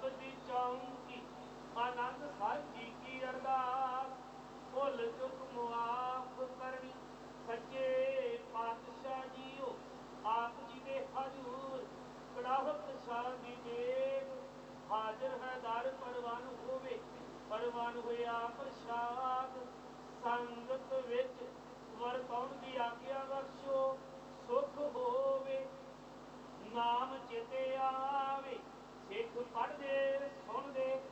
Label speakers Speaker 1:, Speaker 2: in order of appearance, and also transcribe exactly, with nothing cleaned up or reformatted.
Speaker 1: ਸ਼ਬਦ ਚਾਉਂਕੀ ਆਨੰਦ ਸਾਹਿਬ ਜੀ ਕੀ ਅਰਦਾਸ। ਭੁੱਲ ਚੁੱਕ ਮੁਆਫ ਕਰਨੀ ਸੱਚੇ ਪਾਤਸ਼ਾਹ ਜੀਓ। ਆਪ ਜੀ ਦੇ ਹਜ਼ੂਰ ਕੜਾਹਤ ਸ਼ਾਹ ਦੀ ਦੇਗ ਹਾਜ਼ਰ ਹੈ ਦਰ ਪਰਵਾਨ ਹੋਵੇ। ਪਰਵਾਨ ਹੋਇਆ ਪ੍ਰਸ਼ਾਦ ਸੰਗਤ ਵਿੱਚ ਵਰਤਾਉਣ ਦੀ ਆਗਿਆ ਬਖਸ਼ੋ। ਸੁਖ ਹੋਵੇ ਨਾਮ ਚੇਤੇ ਆਵੇ। ਸਿੱਖ ਪੜ੍ਹਦੇ ਸੁਣਦੇ